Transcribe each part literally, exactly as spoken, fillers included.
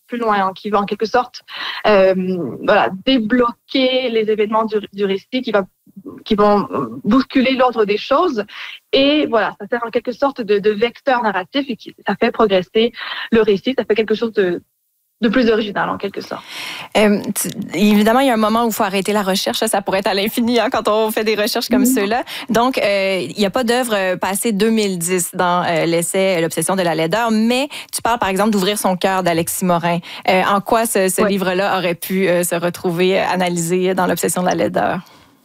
plus loin, hein, qui va en quelque sorte euh, voilà, débloquer les événements du, du récit, qui, va, qui vont bousculer l'ordre des choses. Et voilà, ça sert en quelque sorte de, de vecteur narratif et qui, ça fait progresser le récit, ça fait quelque chose de de plus original, en quelque sorte. Euh, tu, évidemment, il y a un moment où il faut arrêter la recherche. Ça, ça pourrait être à l'infini hein, quand on fait des recherches comme mmh. ceux-là. Donc, euh, il n'y a pas d'œuvre passée deux mille dix dans euh, l'essai « L'obsession de la laideur », mais tu parles, par exemple, d'Ouvrir son cœur d'Alexis Morin. Euh, en quoi ce, ce oui. livre-là aurait pu euh, se retrouver analysé dans « L'obsession de la laideur » ?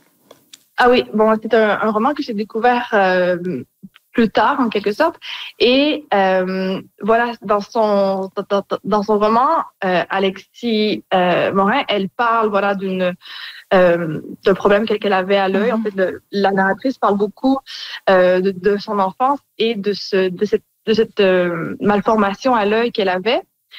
Ah oui, bon, c'est un, un roman que j'ai découvert euh, plus tard, en quelque sorte. Et euh, voilà, dans son dans, dans son roman, euh, Alexis euh, Morin, elle parle voilà d'une euh, d'un problème qu'elle avait à l'œil. Mm-hmm. En fait, le, la narratrice parle beaucoup euh, de, de son enfance et de ce de cette de cette euh, malformation à l'œil qu'elle avait.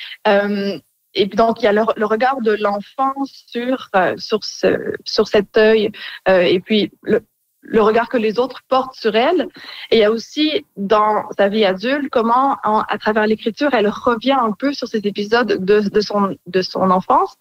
Euh, Et puis donc il y a le, le regard de l'enfant sur euh, sur ce sur cet œil euh, et puis le le regard que les autres portent sur elle. Et il y a aussi dans sa vie adulte comment en, à travers l'écriture elle revient un peu sur ces épisodes de de son de son enfance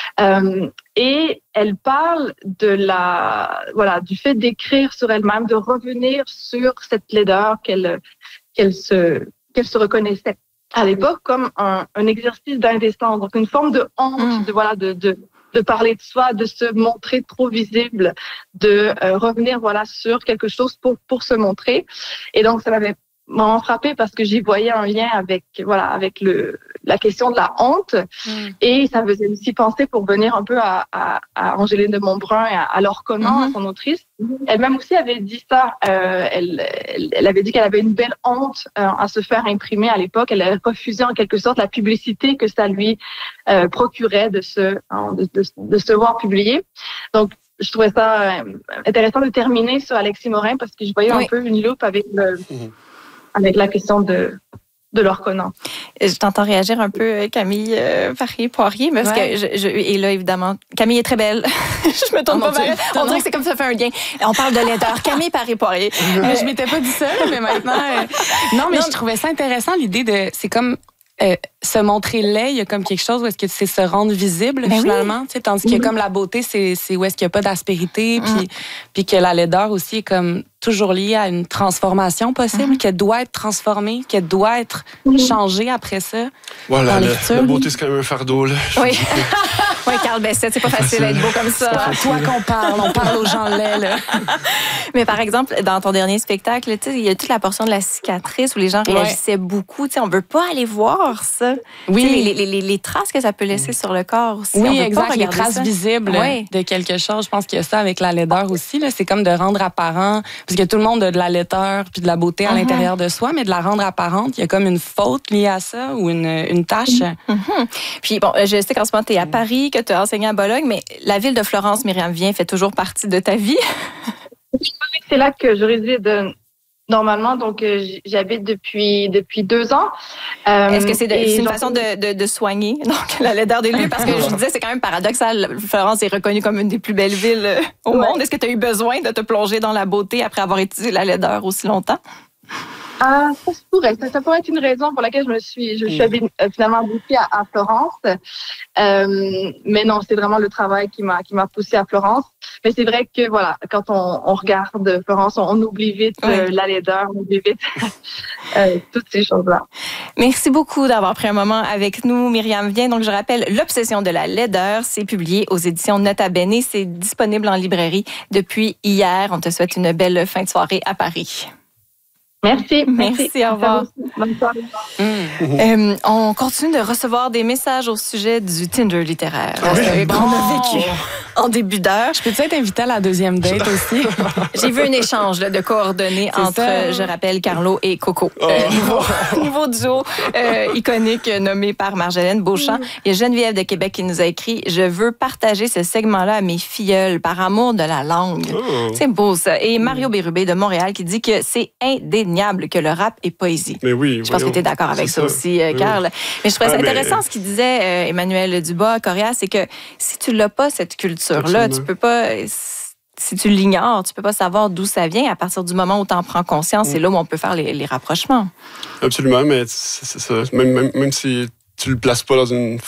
euh, et elle parle de la voilà du fait d'écrire sur elle-même, de revenir sur cette laideur qu'elle qu'elle se qu'elle se reconnaissait à l'époque comme un, un exercice d'indécence, donc une forme de honte, mmh. de voilà, de, de de parler de soi, de se montrer trop visible, de euh, revenir voilà sur quelque chose pour pour se montrer. Et donc ça m'avait vraiment frappée parce que j'y voyais un lien avec voilà avec le la question de la honte mmh. et ça me faisait aussi penser pour venir un peu à, à, à Angéline de Montbrun et à, à Laure Conant, mmh. son autrice. Elle-même aussi avait dit ça. Euh, elle, elle, elle avait dit qu'elle avait une belle honte euh, à se faire imprimer à l'époque. Elle avait refusé en quelque sorte la publicité que ça lui euh, procurait de se hein, de, de, de se voir publier. Donc je trouvais ça euh, intéressant de terminer sur Alexis Morin parce que je voyais oui. un peu une loupe avec le mmh. avec la question de de Laure Conant. Je t'entends réagir un peu, Camille euh, Paré-Poirier, parce ouais. que je, je, et là, évidemment, Camille est très belle. je me tourne oh, pas mal. On dirait que c'est comme ça fait un lien. On parle de laideur. Camille Paré-Poirier. Euh, je m'étais pas dit ça, mais maintenant... Euh... Non, mais non, je trouvais ça intéressant, l'idée de... C'est comme... Euh, se montrer laid, il y a comme quelque chose où est-ce que c'est se rendre visible ben finalement, oui. tu sais, tandis que mm-hmm. comme la beauté, c'est, c'est où est-ce qu'il n'y a pas d'aspérité, mm. puis, puis que la laideur aussi est comme toujours liée à une transformation possible, mm-hmm. qu'elle doit être transformée, qu'elle doit être mm-hmm. changée après ça. Voilà, la, la beauté, c'est quand même un fardeau. Là, oui, oui, Carl Bessette, c'est pas facile d'être beau comme ça. C'est pas toi qu'on parle, on parle aux gens laids. Là. Mais par exemple, dans ton dernier spectacle, il y a toute la portion de la cicatrice où les gens réagissaient ouais. beaucoup. On ne veut pas aller voir ça. Oui. Les, les, les, les traces que ça peut laisser sur le corps aussi. Oui, on exact. Les traces ça. visibles oui. de quelque chose. Je pense qu'il y a ça avec la laideur aussi. Là. C'est comme de rendre apparent, parce que tout le monde a de la laideur puis de la beauté à uh-huh. l'intérieur de soi, mais de la rendre apparente, il y a comme une faute liée à ça ou une, une tâche. Uh-huh. Puis bon, je sais qu'en ce moment, tu es à Paris, que tu as enseigné à Bologne, mais la ville de Florence, Myriam Vien, fait toujours partie de ta vie. C'est là que je réside normalement, donc euh, j'habite depuis depuis deux ans. Euh, Est-ce que c'est, de, c'est une façon de, de, de soigner donc la laideur des lieux? Parce que je disais, c'est quand même paradoxal. Florence est reconnue comme une des plus belles villes au ouais. monde. Est-ce que tu as eu besoin de te plonger dans la beauté après avoir étudié la laideur aussi longtemps? Ah, ça se pourrait. Ça, ça pourrait être une raison pour laquelle je me suis, je suis euh, finalement aboutée à, à Florence. Euh, mais non, c'est vraiment le travail qui m'a, qui m'a poussée à Florence. Mais c'est vrai que voilà, quand on, on regarde Florence, on, on oublie vite euh, oui. la laideur, on oublie vite euh, toutes ces choses-là. Merci beaucoup d'avoir pris un moment avec nous, Myriam Vien. Donc, je rappelle, L'obsession de la laideur, c'est publié aux éditions Nota Bene. C'est disponible en librairie depuis hier. On te souhaite une belle fin de soirée à Paris. Merci. Merci, merci, au revoir. Bonne soirée. Mmh. Euh, on continue de recevoir des messages au sujet du Tinder littéraire. Ah oui, bon. On a vécu en début d'heure. Je peux-tu être invitée à la deuxième date aussi? J'ai vu un échange là, de coordonnées C'est entre, ça. je rappelle, Carlo et Coco. Oh. Euh, nouveau, nouveau duo euh, iconique nommé par Marjolaine Beauchamp. Mmh. Il y a Geneviève de Québec qui nous a écrit « Je veux partager ce segment-là à mes filleuls par amour de la langue. Oh. » C'est beau ça. Et Mario Bérubé de Montréal qui dit que c'est indéniable que le rap est poésie. Mais oui, je pense que tu es d'accord avec ça, ça aussi, euh, Carl. Oui. Mais je trouvais ça ah, intéressant mais... ce qu'il disait euh, Emmanuel Dubois, Coréa, c'est que si tu l'as pas, cette culture-là, Absolument. tu peux pas... Si tu l'ignores, tu peux pas savoir d'où ça vient. À partir du moment où tu en prends conscience, mm. c'est là où on peut faire les, les rapprochements. Absolument, mais c'est ça. Même, même, même si tu le places pas dans une